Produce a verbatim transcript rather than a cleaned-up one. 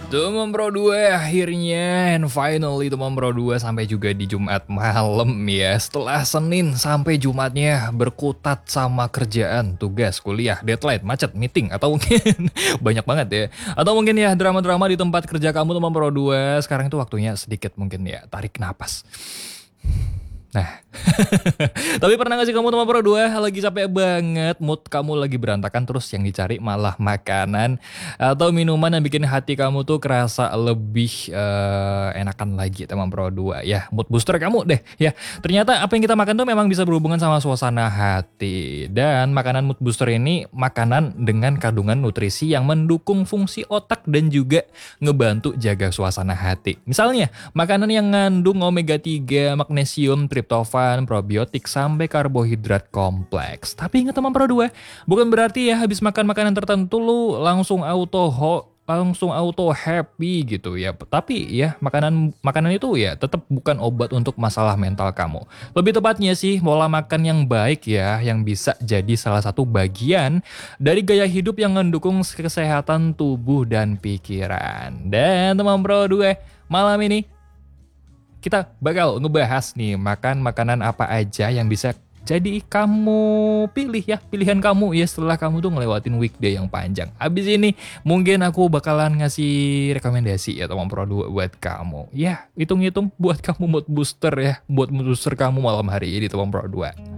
Teman Pro dua akhirnya and finally Teman Pro dua sampai juga di Jumat malam ya. Setelah Senin sampai Jumatnya berkutat sama kerjaan, tugas, kuliah, deadline, macet, meeting, atau mungkin banyak banget ya. Atau mungkin ya drama-drama di tempat kerja kamu Teman Pro dua. Sekarang itu waktunya sedikit mungkin ya tarik napas. Nah, tapi pernah gak sih kamu Teman Pro dua lagi capek banget, mood kamu lagi berantakan, terus yang dicari malah makanan atau minuman yang bikin hati kamu tuh kerasa lebih uh, enakan lagi Teman Pro dua ya, mood booster kamu deh ya. Ternyata apa yang kita makan tuh memang bisa berhubungan sama suasana hati, dan makanan mood booster ini makanan dengan kandungan nutrisi yang mendukung fungsi otak dan juga ngebantu jaga suasana hati. Misalnya makanan yang ngandung omega tiga, magnesium, triptofan, probiotik, sampai karbohidrat kompleks. Tapi ingat Teman Pro dua, bukan berarti ya habis makan makanan tertentu lu langsung auto ho, langsung auto happy gitu ya. Tapi ya makanan makanan itu ya tetap bukan obat untuk masalah mental kamu. Lebih tepatnya sih pola makan yang baik ya, yang bisa jadi salah satu bagian dari gaya hidup yang mendukung kesehatan tubuh dan pikiran. Dan Teman Pro dua malam ini kita bakal ngebahas nih makan makanan apa aja yang bisa jadi kamu pilih ya, pilihan kamu ya setelah kamu tuh ngelewatin weekday yang panjang. Abis ini mungkin aku bakalan ngasih rekomendasi ya Teman Pro dua buat kamu. Ya, hitung-hitung buat kamu mood booster ya, buat mood booster kamu malam hari ini Teman Pro dua.